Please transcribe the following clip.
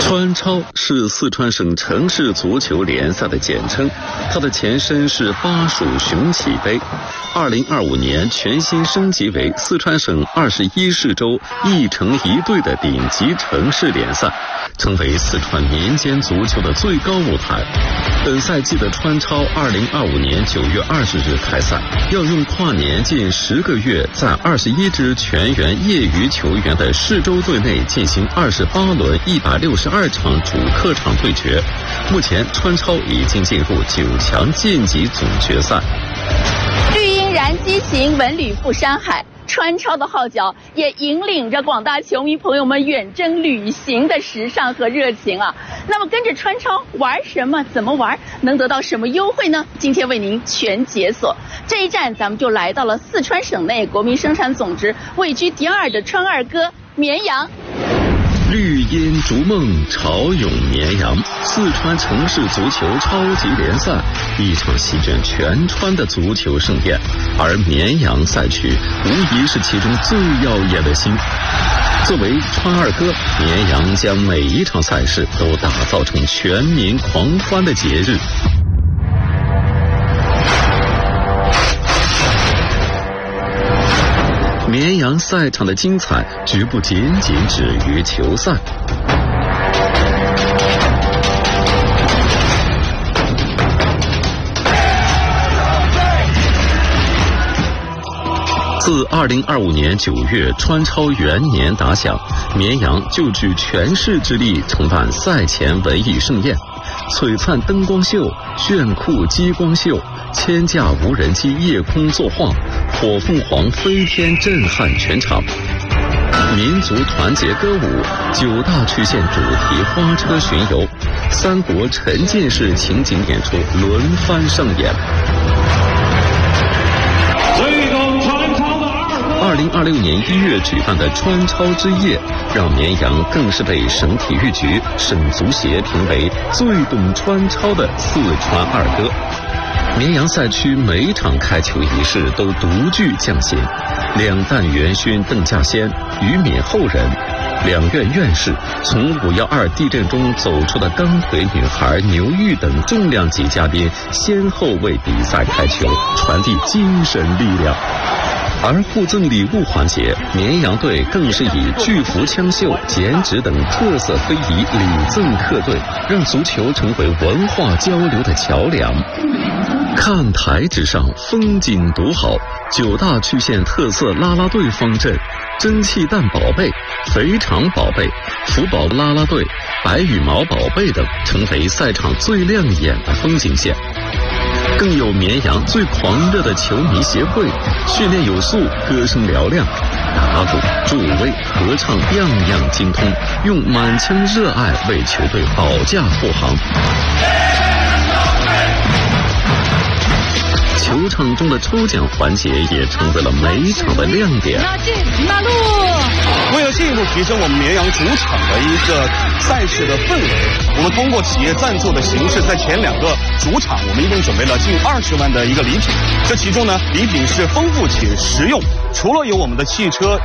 川超是四川省城市足球联赛的简称，它的前身是巴蜀雄起杯。2025年全新升级为四川省21市州1城1队的顶级城市联赛，成为四川民间足球的最高舞台。本赛季的川超2025年9月20日开赛，要用跨年近10个月，在21支全员业余球员的市州队内进行28轮162场主客场对决。目前川超已经进入9强晋级总决赛。 绿茵然激行，文旅赴山海。川超的号角也引领着广大球迷朋友们远征旅行的时尚和热情啊！那么跟着川超玩什么？怎么玩？能得到什么优惠呢？今天为您全解锁。这一站咱们就来到了四川省内国民生产总值位居第2的川二哥绵阳。 绿茵逐梦，潮涌绵阳，四川城市足球超级联赛，一场席卷全川的足球盛宴，而绵阳赛区无疑是其中最耀眼的星。作为川二哥，绵阳将每一场赛事都打造成全民狂欢的节日。绵阳赛场的精彩绝不仅仅止于球赛。自2025年9月川超元年打响，绵阳就举全市之力承办赛前文艺盛宴，璀璨灯光秀、炫酷激光秀、千架无人机夜空作画、火凤凰飞天震撼全场，民族团结歌舞、9大区县主题花车巡游、三国沉浸式情景演出轮番上演。2026年1月举办的川超之夜，让绵阳更是被省体育局、省足协评为最懂川超的四川二哥。绵阳赛区每场开球仪式都独具匠心，2弹元勋邓稼先、俞敏后人，2院院士从512地震中走出的钢腿女孩牛玉等重量级嘉宾，先后为比赛开球，传递精神力量。而互赠礼物环节，绵阳队更是以巨幅枪秀、剪纸等特色非遗礼赠客队，让足球成为文化交流的桥梁。看台之上风景独好，9大区县特色啦啦队方阵、蒸汽蛋宝贝、肥肠宝贝、福宝啦啦队、白羽毛宝贝等，成为赛场最亮眼的风景线。更有绵阳最狂热的球迷协会，训练有素，歌声嘹亮，打鼓、助威、合唱样样精通，用满腔热爱为球队保驾护航。球场中的抽奖环节也成为了每场的亮点。 马路。为了进一步提升我们绵阳主场的一个赛事的氛围，我们通过企业赞助的形式，在前2个主场，我们一共准备了近20万的一个礼品。这其中呢，礼品是丰富且实用，除了有我们的汽车